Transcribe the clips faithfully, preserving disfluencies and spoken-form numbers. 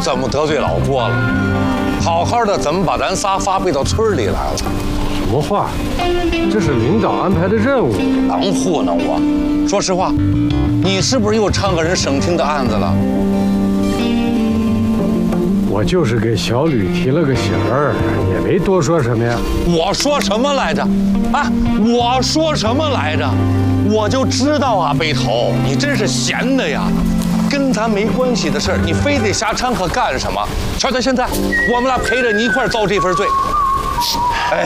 怎么得罪老郭了？好好的怎么把咱仨发配到村里来了？ 什么话？这是领导安排的任务。 能糊弄我？说实话，你是不是又唱个人省厅的案子了？ 我就是给小吕提了个醒儿，也没多说什么呀。 我说什么来着？啊，我说什么来着？我就知道啊，背头，你真是闲的呀！跟咱没关系的事儿，你非得瞎掺和干什么？瞧瞧现在，我们俩陪着你一块儿遭这份罪。哎。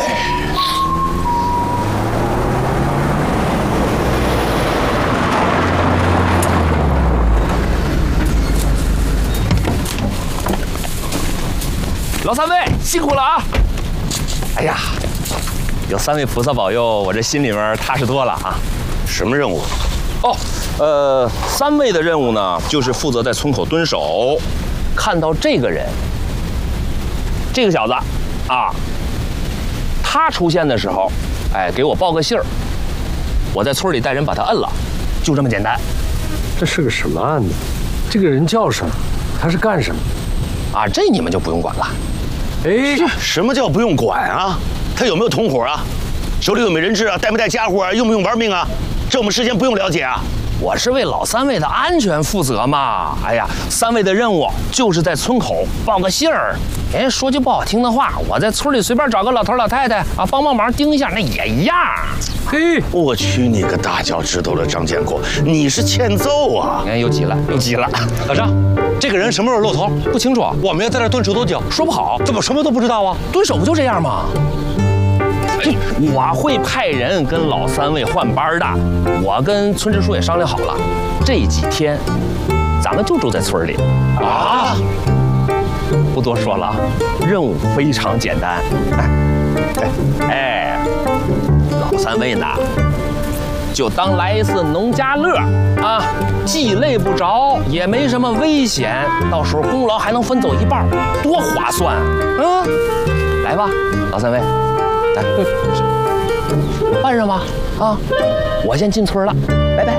老三位辛苦了啊！哎呀，有三位菩萨保佑，我这心里面踏实多了啊。 什么任务？ 哦，呃，三位的任务呢，就是负责在村口蹲守，看到这个人，这个小子，啊，他出现的时候，哎，给我报个信儿，我在村里带人把他摁了，就这么简单。 这是个什么案子？这个人叫什么？他是干什么？ 啊，这你们就不用管了。 哎， 什么叫不用管啊？他有没有同伙啊？手里有没有人质啊？带没带家伙啊？用不用玩命啊？这我们事先不用了解啊。 我是为老三位的安全负责嘛。哎呀，三位的任务就是在村口报个信儿。哎，说句不好听的话，我在村里随便找个老头老太太啊，帮帮忙盯一下，那也一样。 嘿， 我去你个大脚趾头的张建国，你是欠揍啊！ 你看又急了，又急了。 老张，这个人什么时候露头？ 不清楚， 我们要在这蹲守多久？ 说不好。 怎么什么都不知道啊？ 蹲守不就这样吗？我会派人跟老三位换班的。我跟村支书也商量好了，这几天咱们就住在村里啊。不多说了，任务非常简单。哎，哎，老三位呢，就当来一次农家乐啊，既累不着，也没什么危险，到时候功劳还能分走一半，多划算啊！嗯，来吧，老三位。来，办上吧啊！我先进村了，拜拜。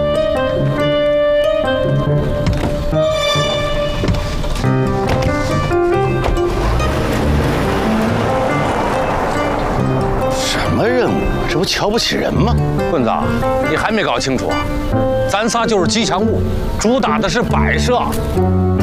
什么任务？这不瞧不起人吗？ 棍子，你还没搞清楚啊？咱仨就是吉祥物，主打的是摆设。